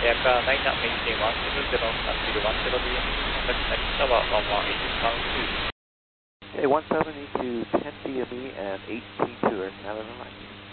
Delta 9 maintain 170, consider 10DM, contact next tower 1180 pound 2. Okay, 170 to 10 DME and 18 tour, now on the line.